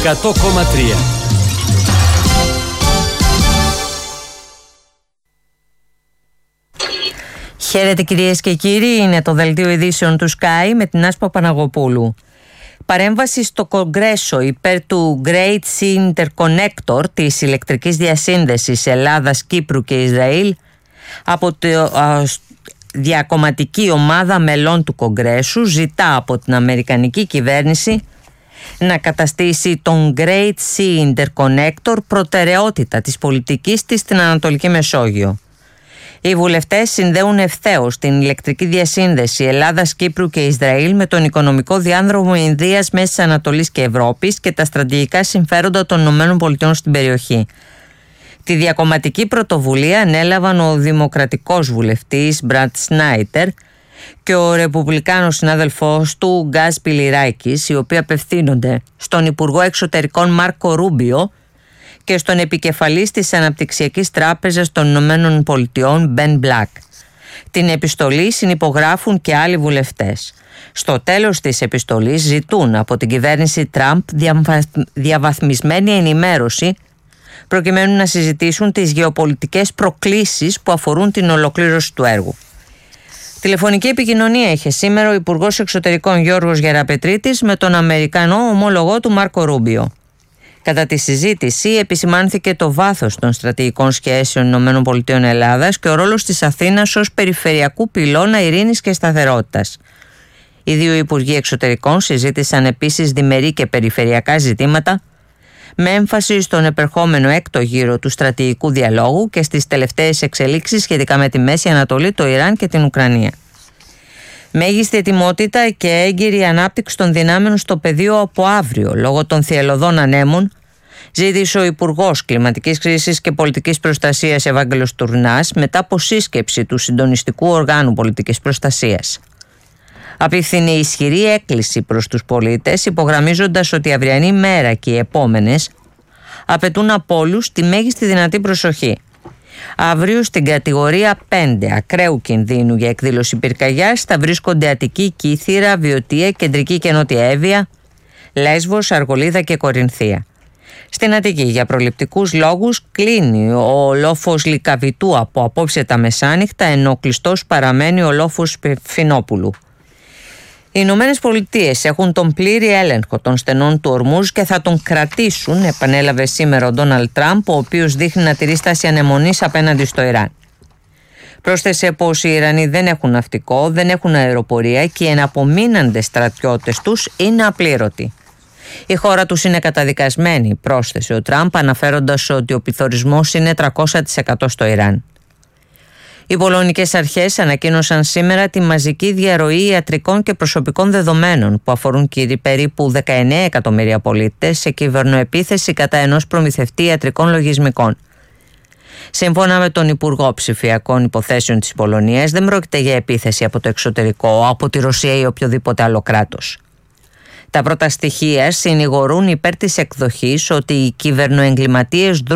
100,3. Χαίρετε κυρίες και κύριοι, είναι το δελτίο ειδήσεων του Sky με την Άσπα Παναγοπούλου. Παρέμβαση στο Κογκρέσο υπέρ του Great Sea Interconnector της ηλεκτρικής διασύνδεσης Ελλάδας, Κύπρου και Ισραήλ από τη διακομματική ομάδα μελών του Κογκρέσου ζητά από την Αμερικανική κυβέρνηση να καταστήσει τον Great Sea Interconnector προτεραιότητα της πολιτικής της στην Ανατολική Μεσόγειο. Οι βουλευτές συνδέουν ευθέως την ηλεκτρική διασύνδεση Ελλάδας, Κύπρου και Ισραήλ με τον οικονομικό διάδρομο Ινδίας, Μέσης Ανατολής και Ευρώπης και τα στρατηγικά συμφέροντα των ΗΠΑ στην περιοχή. Τη διακομματική πρωτοβουλία ανέλαβαν ο δημοκρατικός βουλευτής Μπραντ Σνάιτερ και ο ρεπουμπλικάνος συνάδελφός του Γκάζ Πιλιράκης, οι οποίοι απευθύνονται στον Υπουργό Εξωτερικών Μάρκο Ρούμπιο και στον επικεφαλής της Αναπτυξιακής Τράπεζας των Ηνωμένων Πολιτειών Μπεν Μπλακ. Την επιστολή συνυπογράφουν και άλλοι βουλευτές. Στο τέλος της επιστολής ζητούν από την κυβέρνηση Τραμπ διαβαθμισμένη ενημέρωση προκειμένου να συζητήσουν τις γεωπολιτικές προκλήσεις που αφορούν την ολοκλήρωση του έργου. Τηλεφωνική επικοινωνία είχε σήμερα ο Υπουργός Εξωτερικών Γιώργος Γεραπετρίτης με τον Αμερικανό ομόλογό του Μάρκο Ρούμπιο. Κατά τη συζήτηση επισημάνθηκε το βάθος των στρατηγικών σχέσεων ΗΠΑ και ο ρόλος της Αθήνας ως περιφερειακού πυλώνα ειρήνης και σταθερότητας. Οι δύο Υπουργοί Εξωτερικών συζήτησαν επίσης διμερεί και περιφερειακά ζητήματα με έμφαση στον επερχόμενο έκτο γύρο του στρατηγικού διαλόγου και στις τελευταίες εξελίξεις σχετικά με τη Μέση Ανατολή, το Ιράν και την Ουκρανία. Μέγιστη ετοιμότητα και έγκυρη ανάπτυξη των δυνάμεων στο πεδίο από αύριο λόγω των θυελλωδών ανέμων, ζήτησε ο Υπουργός Κλιματικής Κρίσης και Πολιτικής Προστασίας Ευάγγελος Τουρνάς μετά από σύσκεψη του Συντονιστικού Οργάνου Πολιτικής Προστασίας. Απίφθινε ισχυρή έκκληση προς τους πολίτες, υπογραμμίζοντας ότι η αυριανή μέρα και οι επόμενες απαιτούν από όλους τη μέγιστη δυνατή προσοχή. Αύριο στην κατηγορία 5 ακραίου κινδύνου για εκδήλωση πυρκαγιάς θα βρίσκονται Αττική, Κύθυρα, Βιωτία, Κεντρική και Νότια Εύβοια, Λέσβος, Αργολίδα και Κορινθία. Στην Αττική για προληπτικούς λόγους κλείνει ο λόφος Λυκαβητού από απόψε τα μεσάνυχτα, ενώ κλειστός παραμένει ο λόφος Φινόπουλου. Οι Ηνωμένες Πολιτείες έχουν τον πλήρη έλεγχο των στενών του Ορμούζ και θα τον κρατήσουν, επανέλαβε σήμερα ο Ντόναλντ Τραμπ, ο οποίος δείχνει να τηρεί στάση αναιμονής απέναντι στο Ιράν. Πρόσθεσε πως οι Ιρανοί δεν έχουν ναυτικό, δεν έχουν αεροπορία και οι εναπομείναντες στρατιώτες τους είναι απλήρωτοι. Η χώρα τους είναι καταδικασμένη, πρόσθεσε ο Τραμπ, αναφέροντας ότι ο πληθωρισμός είναι 300% στο Ιράν. Οι πολωνικές αρχές ανακοίνωσαν σήμερα τη μαζική διαρροή ιατρικών και προσωπικών δεδομένων που αφορούν περίπου 19 εκατομμύρια πολίτες σε κυβερνοεπίθεση κατά ενός προμηθευτή ιατρικών λογισμικών. Σύμφωνα με τον Υπουργό Ψηφιακών Υποθέσεων της Πολωνίας, δεν πρόκειται για επίθεση από το εξωτερικό, από τη Ρωσία ή οποιοδήποτε άλλο κράτος. Τα πρώτα στοιχεία συνηγορούν υπέρ της εκδοχής ότι οι κυβερνοεγκληματίες